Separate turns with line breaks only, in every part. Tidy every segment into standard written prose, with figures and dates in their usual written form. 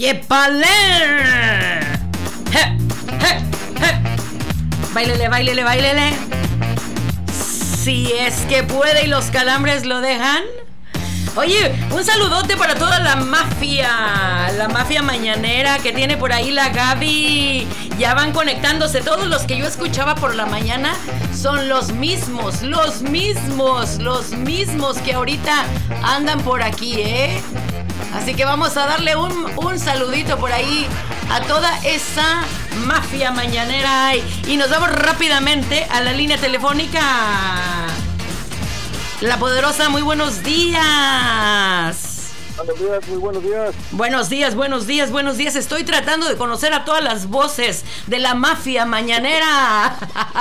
¡Yépale! ¡Je! ¡Je! ¡Je! ¡Báilele, báilele, báilele! Si es que puede y los calambres lo dejan. Oye, un saludote para toda la mafia mañanera que tiene por ahí la Gaby. Ya van conectándose. Todos los que yo escuchaba por la mañana son los mismos que ahorita andan por aquí, ¿eh? Así que vamos a darle un saludito por ahí a toda esa mafia mañanera. Y nos vamos rápidamente a la línea telefónica. La Poderosa, muy buenos días.
Buenos días, muy buenos días.
Buenos días. Estoy tratando de conocer a todas las voces de la mafia mañanera.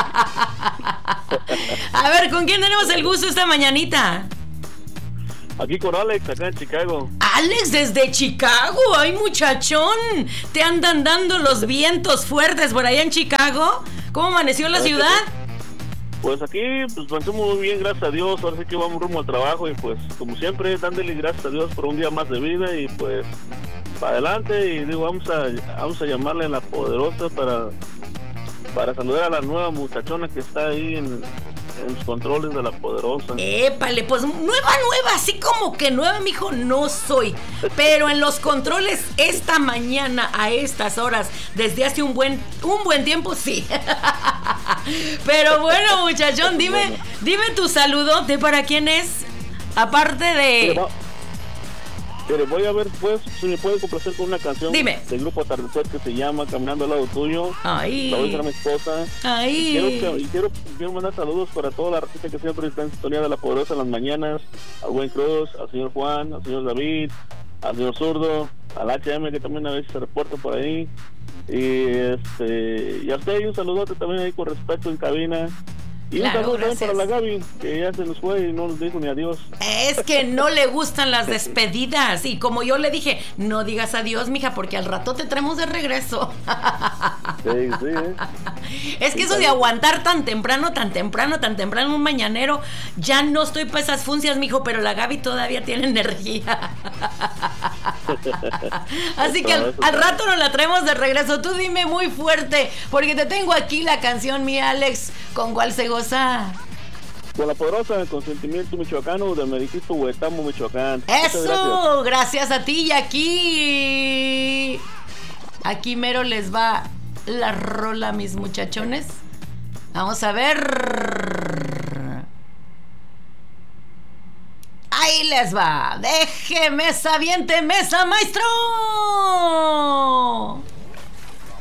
A ver, ¿con quién tenemos el gusto esta mañanita?
Aquí con Alex, acá en Chicago.
Alex, desde Chicago. Ay, muchachón. ¿Te andan dando los vientos fuertes por allá en Chicago? ¿Cómo amaneció la ciudad?
Pues aquí, pues pensamos muy bien, gracias a Dios. Ahora sí que vamos rumbo al trabajo y pues, como siempre, dándole gracias a Dios por un día más de vida y pues, para adelante. Y digo, vamos a llamarle a la Poderosa para saludar a la nueva muchachona que está ahí en los controles de la Poderosa.
Épale, pues nueva, así como que nueva, mijo, no soy. Pero en los controles esta mañana, a estas horas, desde hace un buen tiempo, sí. Pero bueno, muchachón, dime tu saludote, ¿para quién es? Aparte de...
Pero voy a ver, pues, si me puede complacer con una canción.
Dime.
Del grupo Atardecer que se llama Caminando al lado tuyo.
Ay.
La voy a hacer a mi esposa.
Ay.
Quiero mandar saludos para toda la artista que siempre está en sintonía de la Poderosa en las mañanas. Al buen Cruz, al señor Juan, al señor David, al señor Zurdo, al HM que también a veces se reporta por ahí. Y a usted un saludote también ahí con respecto en cabina. Y
claro,
un saludo también
gracias.
para la Gaby, que ya se nos fue y no nos dijo ni adiós.
Es que no le gustan las despedidas. Y como yo le dije, no digas adiós, mija, porque al rato te traemos de regreso.
Sí.
Es que eso de aguantar tan temprano un mañanero, ya no estoy para esas funciones, mijo, pero la Gaby todavía tiene energía. Así que al rato nos la traemos de regreso. Tú dime muy fuerte, porque te tengo aquí la canción, mi Alex, con cuál se goza.
Con la Poderosa, con Sentimiento Michoacano de Meriquito, Huetamo, Michoacán.
Eso, gracias a ti. Y aquí mero les va la rola, mis muchachones. Vamos a ver. Ahí les va. Déjeme esa, aviente mesa, maestro.